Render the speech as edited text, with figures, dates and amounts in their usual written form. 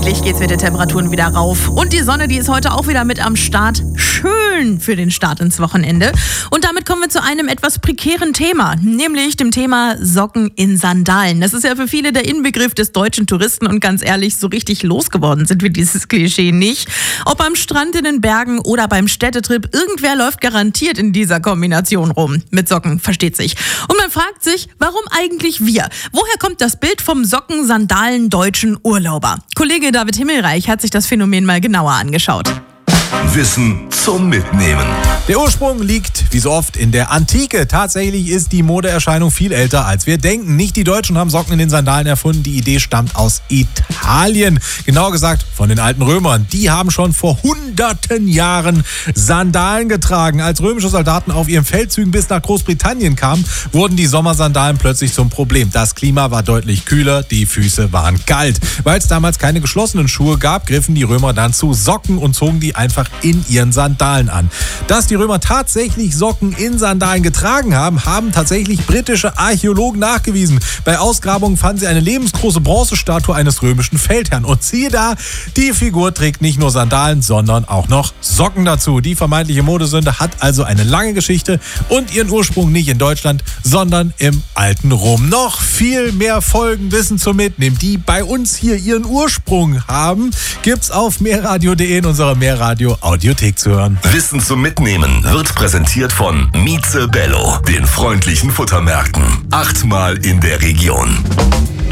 Endlich geht's mit den Temperaturen wieder rauf. Und die Sonne, die ist heute auch wieder mit am Start. Schön für den Start ins Wochenende. Und damit kommen wir zu einem etwas prekären Thema, nämlich dem Thema Socken in Sandalen. Das ist ja für viele der Inbegriff des deutschen Touristen und ganz ehrlich, so richtig losgeworden sind wir dieses Klischee nicht. Ob am Strand, in den Bergen oder beim Städtetrip, irgendwer läuft garantiert in dieser Kombination rum. Mit Socken, versteht sich. Und man fragt sich, warum eigentlich wir? Woher kommt das Bild vom Socken-Sandalen-deutschen Urlauber? Kollege David Himmelreich hat sich das Phänomen mal genauer angeschaut. Wissen zum Mitnehmen. Der Ursprung liegt, wie so oft, in der Antike. Tatsächlich ist die Modeerscheinung viel älter, als wir denken. Nicht die Deutschen haben Socken in den Sandalen erfunden. Die Idee stammt aus Italien. Genauer gesagt von den alten Römern. Die haben schon vor hunderten Jahren Sandalen getragen. Als römische Soldaten auf ihren Feldzügen bis nach Großbritannien kamen, wurden die Sommersandalen plötzlich zum Problem. Das Klima war deutlich kühler, die Füße waren kalt. Weil es damals keine geschlossenen Schuhe gab, griffen die Römer dann zu Socken und zogen die einfach in ihren Sandalen an. Dass die Römer tatsächlich Socken in Sandalen getragen haben, haben tatsächlich britische Archäologen nachgewiesen. Bei Ausgrabungen fanden sie eine lebensgroße Bronzestatue eines römischen Feldherrn. Und siehe da, die Figur trägt nicht nur Sandalen, sondern auch noch Socken dazu. Die vermeintliche Modesünde hat also eine lange Geschichte und ihren Ursprung nicht in Deutschland, sondern im alten Rom. Noch viel mehr Folgen Wissen zum Mitnehmen, die bei uns hier ihren Ursprung haben, gibt's auf mehrradio.de in unserer Mehrradio-Audiothek zu hören. Wissen zum Mitnehmen wird präsentiert von Mieze Bello, den freundlichen Futtermärkten. 8-mal in der Region.